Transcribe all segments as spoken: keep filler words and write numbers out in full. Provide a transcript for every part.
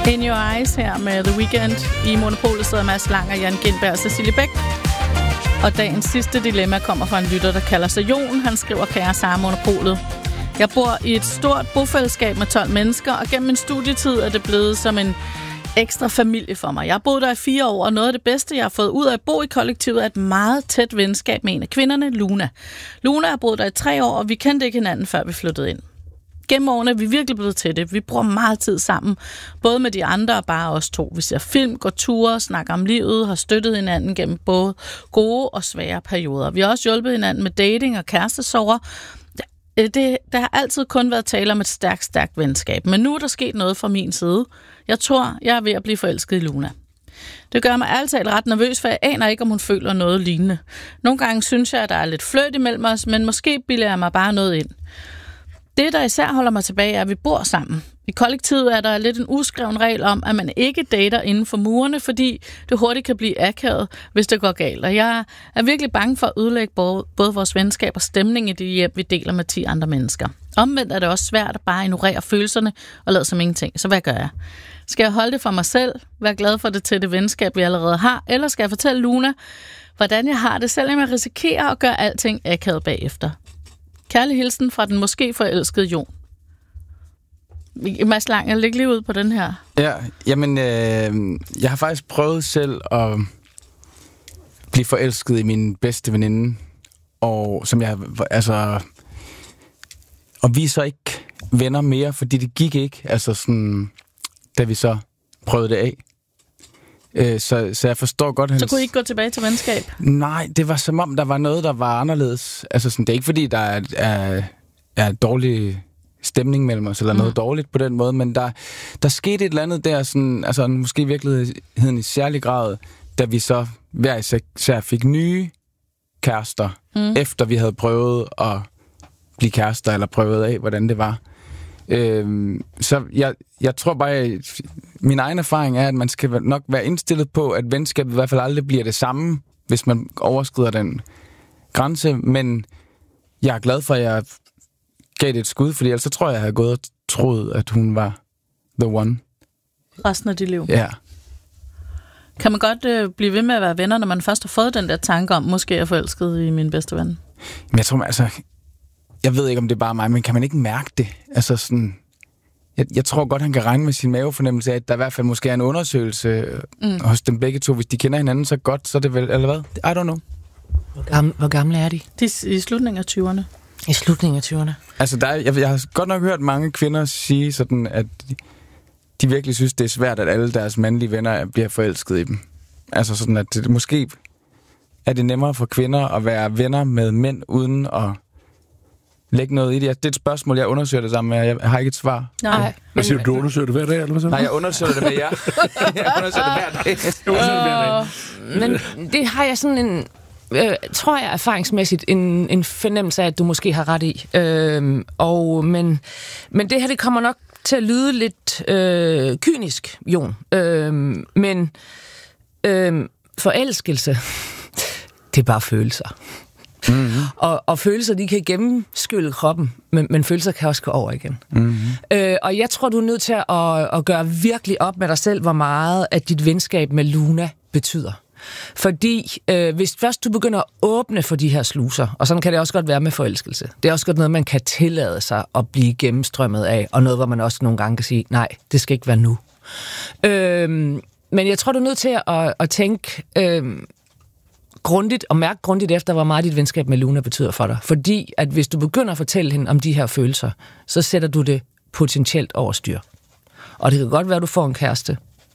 In Your Eyes her med The Weeknd. I Monopolet sidder Mads Lang og Jan Gindberg og Cecilie Bæk. Og dagens sidste dilemma kommer fra en lytter, der kalder sig Jon. Han skriver: kære Sara Monopolet. Jeg bor i et stort bofællesskab med tolv mennesker, og gennem min studietid er det blevet som en ekstra familie for mig. Jeg har boet der i fire år, og noget af det bedste, jeg har fået ud af at bo i kollektivet, er et meget tæt venskab med en af kvinderne, Luna. Luna har boet der i tre år, og vi kendte ikke hinanden, før vi flyttede ind. Gennem årene er vi virkelig blevet tætte. Vi bruger meget tid sammen, både med de andre og bare os to. Vi ser film, går ture, snakker om livet, har støttet hinanden gennem både gode og svære perioder. Vi har også hjulpet hinanden med dating og kærestesorger. Det, der har altid kun været tale om et stærkt, stærkt venskab. Men nu er der sket noget fra min side. Jeg tror, jeg er ved at blive forelsket i Luna. Det gør mig ærligt talt ret nervøs, for jeg aner ikke, om hun føler noget lignende. Nogle gange synes jeg, at der er lidt fløjt imellem os, men måske bilder jeg mig bare noget ind. Det, der især holder mig tilbage, er, at vi bor sammen. I kollektivet er der lidt en uskreven regel om, at man ikke dater inden for murene, fordi det hurtigt kan blive akavet, hvis det går galt. Og jeg er virkelig bange for at ødelægge både, både vores venskab og stemning i det hjem, vi deler med ti andre mennesker. Omvendt er det også svært at bare ignorere følelserne og lade som ingenting. Så hvad gør jeg? Skal jeg holde det for mig selv, være glad for det tætte venskab, vi allerede har, eller skal jeg fortælle Luna, hvordan jeg har det, selvom jeg risikerer at gøre alting akavet bagefter? Kærlig hilsen fra den måske forelskede Jon. Mads Lang, jeg lægger lige ud på den her. Ja, jamen, øh, jeg har faktisk prøvet selv at blive forelsket i min bedste veninde, og som jeg, altså, og vi er så ikke venner mere, fordi det gik ikke, altså sådan, da vi så prøvede det af. Øh, så, så jeg forstår godt hans... Så kunne I ikke gå tilbage til venskab? Nej, det var som om, der var noget, der var anderledes. Altså sådan, det er ikke fordi, der er, er, er dårlig stemning mellem os, eller noget mm. dårligt på den måde, men der, der skete et eller andet der, sådan, altså måske i virkeligheden i særlig grad, da vi så hver især fik nye kærester, mm. efter vi havde prøvet at blive kærester, eller prøvet af, hvordan det var. Øhm, så jeg, jeg tror bare, at min egen erfaring er, at man skal nok være indstillet på, at venskabet i hvert fald aldrig bliver det samme, hvis man overskrider den grænse, men jeg er glad for, at jeg gav det et skud, fordi ellers så tror jeg, jeg havde gået og troet, at hun var the one. Resten af dit liv? Ja. Kan man godt øh, blive ved med at være venner, når man først har fået den der tanke om, måske er jeg forelsket i min bedste ven? Men jeg tror, altså... Jeg ved ikke, om det er bare mig, men kan man ikke mærke det? Altså sådan... Jeg, jeg tror godt, han kan regne med sin mavefornemmelse af, at der i hvert fald måske er en undersøgelse mm. hos dem begge to. Hvis de kender hinanden så godt, så er det vel... Eller hvad? I don't know. Hvor gamle, hvor gamle er de? De er i slutningen af tyverne. I slutningen af tyverne? Altså, der er, jeg, jeg har godt nok hørt mange kvinder sige sådan, at de, de virkelig synes, det er svært, at alle deres mandlige venner bliver forelsket i dem. Altså sådan, at det, måske er det nemmere for kvinder at være venner med mænd, uden at lægge noget i det. Det er et spørgsmål, jeg undersøger det sammen med. Jeg har ikke et svar. Nej. Hvad siger du? Du undersøger det hver dag, eller hvad så? Nej, jeg undersøger det med jer. Jeg undersøger det hver dag. Jeg undersøger det hver dag. Men det har jeg sådan en... Øh, tror jeg erfaringsmæssigt en, en fornemmelse af, at du måske har ret i. Øh, og, men, men det her, det kommer nok til at lyde lidt øh, kynisk, Jon. Øh, men øh, forelskelse, det er bare følelser. Mm-hmm. Og, og følelser, de kan gennemskylde kroppen, men, men følelser kan også gå over igen. Mm-hmm. Øh, og jeg tror, du er nødt til at, at gøre virkelig op med dig selv, hvor meget at dit venskab med Luna betyder. Fordi øh, hvis først du begynder at åbne for de her sluser, og sådan kan det også godt være med forelskelse, det er også godt noget, man kan tillade sig at blive gennemstrømmet af, og noget, hvor man også nogle gange kan sige, nej, det skal ikke være nu. Øh, men jeg tror, du er nødt til at, at tænke øh, grundigt, og mærke grundigt efter, hvor meget dit venskab med Luna betyder for dig. Fordi at hvis du begynder at fortælle hende om de her følelser, så sætter du det potentielt over styr. Og det kan godt være, at du får en kæreste,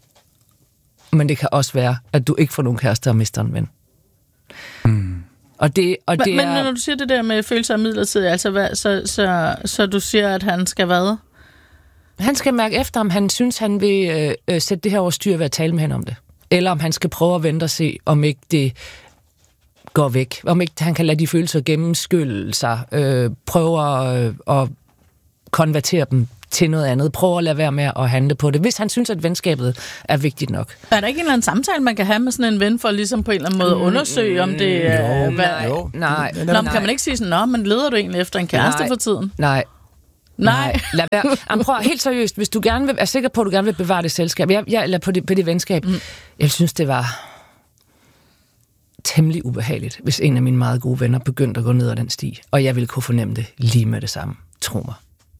men det kan også være, at du ikke får nogen kæreste og mister en ven. Mm. Og det, og det men, er... men når du siger det der med følelser af midlertidigt, altså hvad, så, så, så du siger, at han skal hvad? Han skal mærke efter, om han synes, han vil øh, sætte det her over styr ved at tale med hende om det. Eller om han skal prøve at vente og se, om ikke det går væk. Om ikke han kan lade de følelser gennemskylde sig. Øh, prøve at, øh, at konvertere dem til noget andet. Prøv at lade være med at handle på det, hvis han synes, at venskabet er vigtigt nok. Er der ikke en eller anden samtale, man kan have med sådan en ven, for ligesom på en eller anden måde at undersøge, om det er... Jo, nej, jo. nej. Nå, kan man ikke sige sådan, nå, men leder du egentlig efter en kæreste nej, for tiden? Nej, Nej. Lad være. Jamen, prøv, helt seriøst, hvis du gerne vil, er sikker på, at du gerne vil bevare det selskab, jeg, jeg, eller på det, på det venskab, mm. jeg synes, det var temmelig ubehageligt, hvis en af mine meget gode venner begyndte at gå ned ad den sti, og jeg ville kunne fornemme det lige med det samme. Tro mig.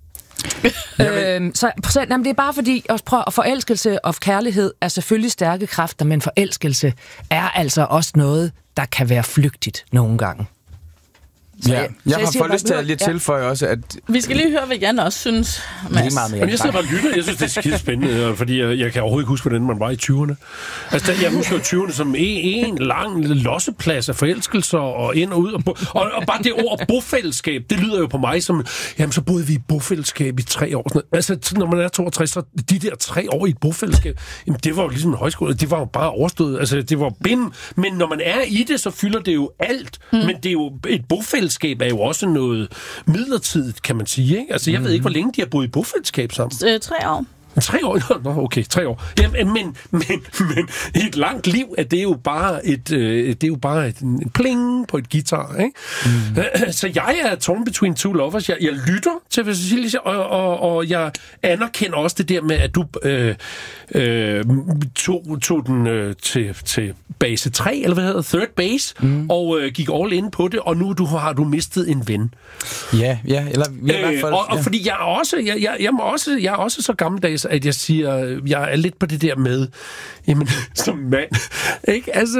øhm, så jamen, det er bare fordi, også prøv, forelskelse og kærlighed er selvfølgelig stærke kræfter, men forelskelse er altså også noget, der kan være flygtigt nogle gange. Så ja, jeg, jeg har fået lyst til at lige ja. tilføje også, at... Vi skal lige høre, hvad Jan også synes, Mads. Men jeg sidder bare og lytter. Jeg synes, det er skide spændende, fordi jeg, jeg kan overhovedet ikke huske, hvordan man var i tyverne. Altså, jeg husker tyverne som en, en lang losseplads af forelskelser og ind og ud. Og, og, og bare det ord bofællesskab, det lyder jo på mig som, jamen, så boede vi i bofællesskab i tre år. Altså, når man er toogtres, så de der tre år i et bofællesskab, jamen, det var jo ligesom en højskole. Det var jo bare overstået. Altså, det var bim. Men når man er i det, så fylder det jo alt. Mm. Men det er jo et bofællesskab. Bofællesskab er jo også noget midlertidigt, kan man sige, ikke? Altså, jeg mm. ved ikke, hvor længe de har boet i bofællesskab sammen. Øh, tre år. Tre år? Nå, okay, tre år. Jamen, men, men, men i et langt liv er det jo bare et, øh, det er jo bare et, en pling på et guitar, ikke? Mm. Så jeg er torn between two lovers. Jeg, jeg lytter til, hvad Cecilie siger, og, og, og jeg anerkender også det der med, at du øh, øh, tog, tog den øh, til, til base tre, eller hvad hedder third base, mm. og øh, gik all in på det, og nu du, har du mistet en ven. Ja, ja, eller i hvert fald, øh, og, og ja. fordi jeg er også, jeg, jeg, jeg, må også, jeg er også så gammeldags, at jeg siger, jeg er lidt på det der med, jamen, som mand, ikke? Altså,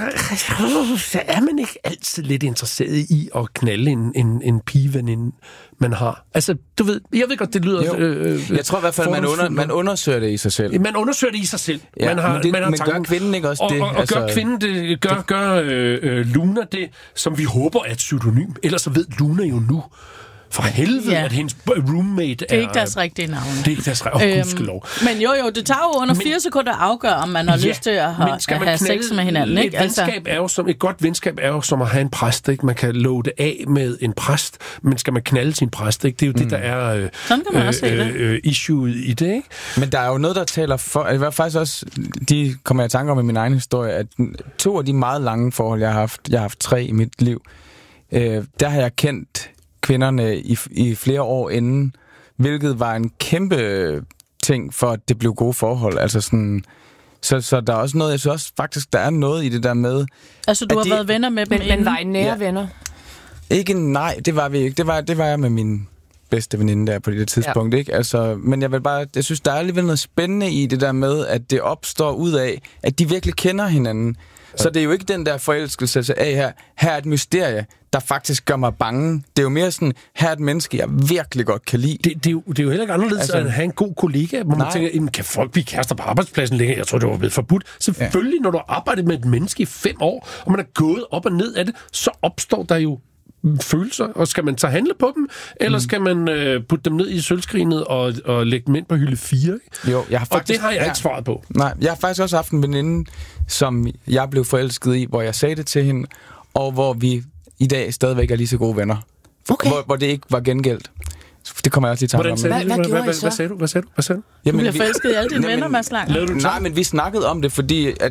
så er man ikke altid lidt interesseret i at knalde en, en, en pigeveninde, man har. Altså, du ved, jeg ved godt, det lyder... Øh, jeg tror i hvert fald, man, under, man undersøger det i sig selv. Man undersøger det i sig selv. Ja, man har, men det, man har men tanken, gør kvinden ikke også det? Og, og, og gør altså, kvinden det, gør, gør øh, øh, Luna det, som vi håber er et pseudonym. Ellers så ved Luna jo nu, for helvede, ja. At hendes roommate er... Det er ikke deres rigtige navn. Det er ikke deres rigtige, oh, gudskelov. Men jo, jo, det tager jo under men, fire sekunder at afgøre, om man har ja, lyst til at, ha- at have sex med hinanden, ikke? Et, altså. venskab er jo som, et godt venskab er jo som at have en præst, ikke? Man kan love det af med en præst, men skal man knalde sin præst, ikke? Det er jo mm. det, der er øh, Sådan kan man øh, også se det. Øh, issue i det, ikke? Men der er jo noget, der taler for... I hvert fald faktisk også, de kommer jeg i tanke om i min egen historie, at to af de meget lange forhold, jeg har haft, jeg har haft tre i mit liv, øh, der har jeg kendt kvinderne i, i flere år inden, hvilket var en kæmpe ting for, at det blev gode forhold. Altså sådan, så, så der er også noget, jeg synes også faktisk, der er noget i det der med... Altså, du har de, været venner med dem, men, men var I nære ja. venner? Ikke, nej, det var vi ikke. Det var, det var jeg med min bedste veninde der på det tidspunkt, ja. Ikke? Altså, men jeg vil bare, jeg synes, der er alligevel noget spændende i det der med, at det opstår ud af, at de virkelig kender hinanden. Så det er jo ikke den der forelskelse af her, her er et mysterie, der faktisk gør mig bange. Det er jo mere sådan, her er et menneske, jeg virkelig godt kan lide. Det, det, er, jo, det er jo heller ikke anderledes altså, at have en god kollega, hvor man nej. tænker, jamen, kan folk blive kærester på arbejdspladsen længere? Jeg tror, det var blevet forbudt. Selvfølgelig, ja. Når du har arbejdet med et menneske i fem år, og man er gået op og ned af det, så opstår der jo følelser, og skal man tage handle på dem, eller mm. skal man øh, putte dem ned i sølvskrinet og, og lægge dem ind på hylde fire? Ikke? Jo, jeg har faktisk, og det har jeg ja. ikke svaret på. Nej, jeg har faktisk også haft en veninde, som jeg blev forelsket i, hvor jeg sagde det til hende, og hvor vi i dag stadigvæk er lige så gode venner. Okay. Hvor, hvor det ikke var gengældt. Det kommer jeg også lige til at om. Hvad, hvad, hvad, hvad, hvad sagde du? Hvad sagde du? Hvad sagde du? Jamen, du bliver forelsket i alle dine venner, Mads Langer. Nej, men vi snakkede om det, fordi at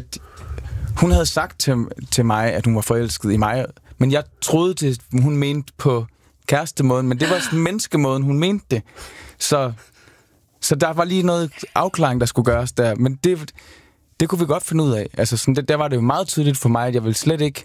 hun havde sagt til, til mig, at hun var forelsket i mig, men jeg troede, til, hun mente på kærestemåden, men det var sådan menneskemåden, hun mente det. Så, så der var lige noget afklaring, der skulle gøres der, men det, det kunne vi godt finde ud af. Altså, sådan, der, der var det jo meget tydeligt for mig, at jeg ville slet ikke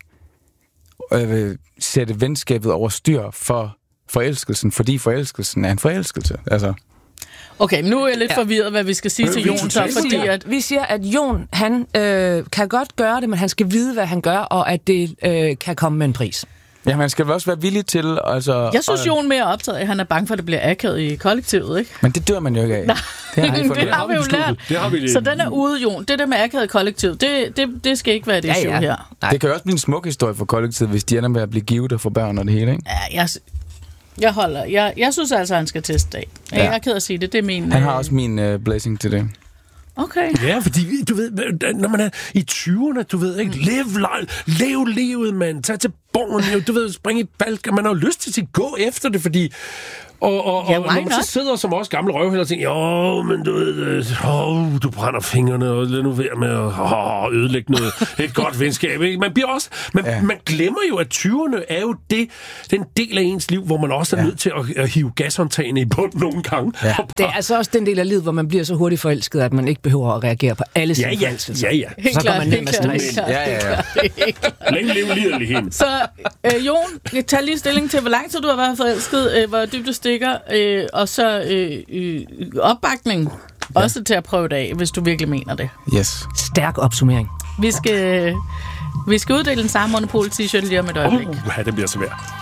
øh, sætte venskabet over styr for forelskelsen, fordi forelskelsen er en forelskelse. Altså. Okay, men nu er jeg lidt ja. forvirret, hvad vi skal sige men, til Jon, så fordi at... Vi siger, at Jon, han øh, kan godt gøre det, men han skal vide, hvad han gør, og at det øh, kan komme med en pris. Ja, man skal vel også være villig til... Altså, jeg synes, Jon mere optaget af, at han er bange for, at det bliver akavet i kollektivet, ikke? Men det dør man jo ikke af. Nej, det har, det har vi jo lært. Det har vi så den er ude, Jon. Det der med akavet i kollektivet, det, det, det skal ikke være det ja, ja. her. Nej. Det kan jo også blive en smuk historie for kollektivet, hvis de ender med at blive givet og få børn og det hele, ikke? Ja, jeg... Jeg holder. Jeg, jeg synes altså, han skal teste af. Ja. Jeg er ked af at sige det. Det er min... Han har også min uh, blessing til det. Okay. Ja, fordi, du ved, når man er i tyverne, du ved, ikke? Lev, lev livet, mand. Tag til borgen, du ved, springe i balk. Man har jo lyst til at gå efter det, fordi Og, og, Ja, og når man not? så sidder som også gamle røvhælder og tænker, jo, men du ved, øh, du brænder fingrene, og lad nu være med at øh, ødelægge noget, et godt venskab. Ikke? Man, bliver også, man, ja. man glemmer jo, at tyverne er jo det, den del af ens liv, hvor man også er ja. nødt til at, at hive gashåndtagene i bund nogle gange. Ja. Det er altså også den del af livet, hvor man bliver så hurtigt forelsket, at man ikke behøver at reagere på alle sine ja, ja, forelskelser. ja, ja. Helt Så klart, går man ned med helt stress. klart, Ja, ja, ja. Længe leve liderligheden. Så øh, Jon, tag lige stilling til, hvor lang tid du har været forelsket, øh, hvor dybt du stikker, øh, og så øh, øh, opbakning ja. også til at prøve det af, hvis du virkelig mener det. Yes. Stærk opsummering. Vi skal, vi skal uddele en samme Monopol-t-shirt lige om et øjeblik. Uh, ja, det bliver svært.